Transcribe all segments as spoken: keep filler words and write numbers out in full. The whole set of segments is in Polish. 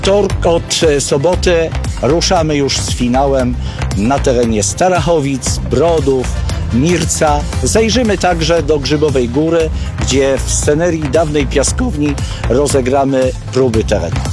Od soboty ruszamy już z finałem na terenie Starachowic, Brodów, Mirca. Zajrzymy także do Grzybowej Góry, gdzie w scenerii dawnej piaskowni rozegramy próby terenowe.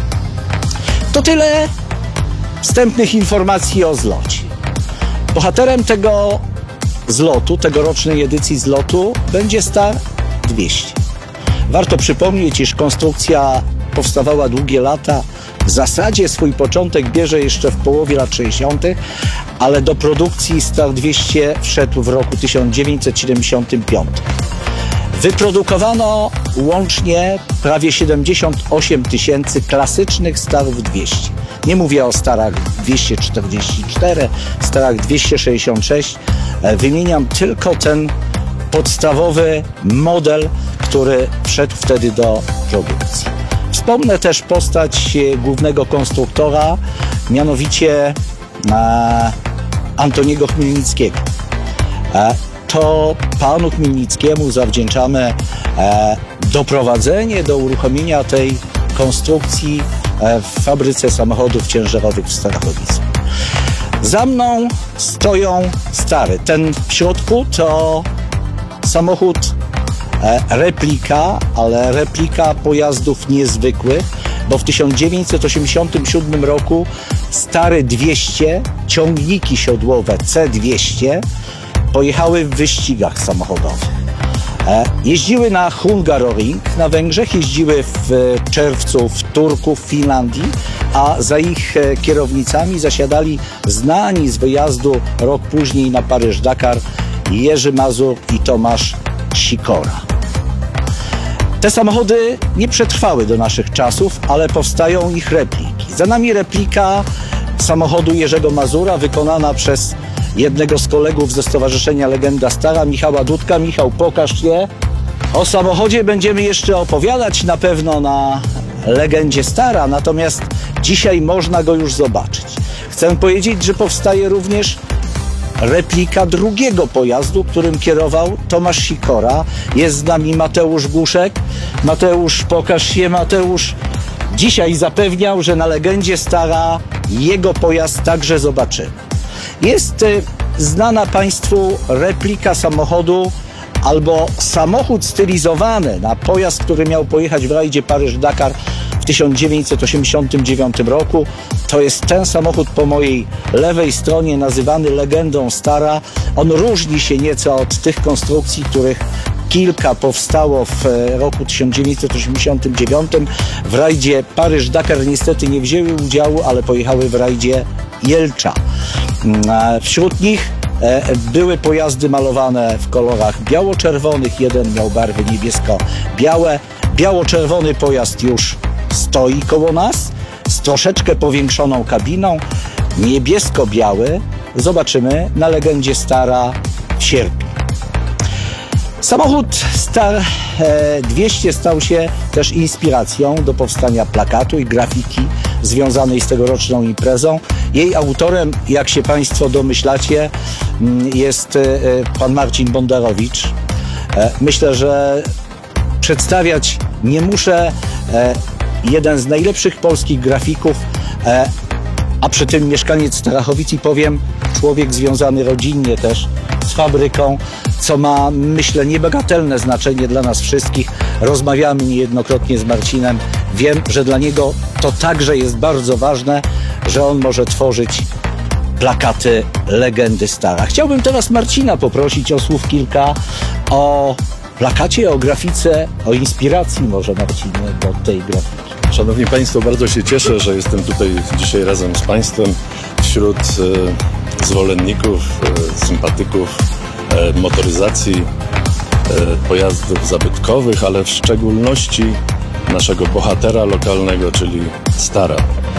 To tyle wstępnych informacji o zlocie. Bohaterem tego zlotu, tegorocznej edycji zlotu będzie Star dwieście. Warto przypomnieć, iż konstrukcja powstawała długie lata. W zasadzie swój początek bierze jeszcze w połowie lat sześćdziesiątych, ale do produkcji Star dwieście wszedł w roku tysiąc dziewięćset siedemdziesiątym piątym. Wyprodukowano łącznie prawie siedemdziesiąt osiem tysięcy klasycznych Starów dwieście. Nie mówię o Starach dwieście czterdzieści cztery, Starach dwieście sześćdziesiąt sześć. Wymieniam tylko ten podstawowy model, który wszedł wtedy do produkcji. Wspomnę też postać głównego konstruktora, mianowicie e, Antoniego Chmielnickiego. E, to panu Chmielnickiemu zawdzięczamy e, doprowadzenie do uruchomienia tej konstrukcji e, w fabryce samochodów ciężarowych w Starachowicach. Za mną stoją Stary. Ten w środku to samochód replika, ale replika pojazdów niezwykłych, bo w tysiąc dziewięćset osiemdziesiątym siódmym roku Stary dwieście, ciągniki siodłowe C dwieście pojechały w wyścigach samochodowych. Jeździły na Hungaroring na Węgrzech, jeździły w czerwcu w Turku w Finlandii, a za ich kierownicami zasiadali znani z wyjazdu rok później na Paryż-Dakar Jerzy Mazur i Tomasz Sikora. Te samochody nie przetrwały do naszych czasów, ale powstają ich repliki. Za nami replika samochodu Jerzego Mazura, wykonana przez jednego z kolegów ze Stowarzyszenia Legenda Stara, Michała Dudka. Michał, pokaż je. O samochodzie będziemy jeszcze opowiadać na pewno na Legendzie Stara, natomiast dzisiaj można go już zobaczyć. Chcę powiedzieć, że powstaje również replika drugiego pojazdu, którym kierował Tomasz Sikora. Jest z nami Mateusz Guszek. Mateusz, pokaż się, Mateusz. Dzisiaj zapewniał, że na Legendzie Stara jego pojazd także zobaczymy. Jest y, znana Państwu replika samochodu albo samochód stylizowany na pojazd, który miał pojechać w rajdzie Paryż-Dakar w tysiąc dziewięćset osiemdziesiątym dziewiątym roku. To jest ten samochód po mojej lewej stronie, nazywany Legendą Stara. On różni się nieco od tych konstrukcji, których kilka powstało w roku tysiąc dziewięćset osiemdziesiątym dziewiątym. W rajdzie Paryż-Dakar niestety nie wzięły udziału, ale pojechały w rajdzie Jelcza. Wśród nich były pojazdy malowane w kolorach biało-czerwonych. Jeden miał barwy niebiesko-białe. Biało-czerwony pojazd już stoi koło nas z troszeczkę powiększoną kabiną. Niebiesko-biały zobaczymy na Legendzie Stara w sierpniu. Samochód Star dwieście stał się też inspiracją do powstania plakatu i grafiki związanej z tegoroczną imprezą. Jej autorem, jak się Państwo domyślacie, jest pan Marcin Bondarowicz. Myślę, że przedstawiać nie muszę. Jeden z najlepszych polskich grafików, a przy tym mieszkaniec Starachowic i powiem, człowiek związany rodzinnie też z fabryką, co ma, myślę, niebagatelne znaczenie dla nas wszystkich. Rozmawiamy niejednokrotnie z Marcinem. Wiem, że dla niego to także jest bardzo ważne, że on może tworzyć plakaty Legendy Stara. Chciałbym teraz Marcina poprosić o słów kilka o plakacie, o grafice, o inspiracji może, Marcinie, do tej grafiki. Szanowni Państwo, bardzo się cieszę, że jestem tutaj dzisiaj razem z Państwem wśród e, zwolenników, e, sympatyków e, motoryzacji, e, pojazdów zabytkowych, ale w szczególności naszego bohatera lokalnego, czyli Stara. E,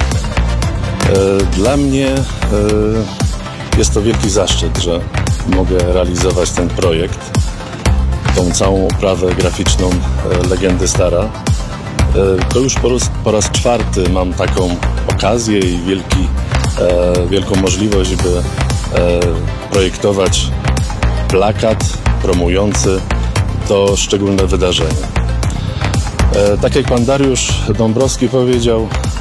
dla mnie e, jest to wielki zaszczyt, że mogę realizować ten projekt, tą całą oprawę graficzną e, Legendy Stara. To już po raz, po raz czwarty mam taką okazję i wielki, e, wielką możliwość, by e, projektować plakat promujący to szczególne wydarzenie. E, tak jak pan Dariusz Dąbrowski powiedział,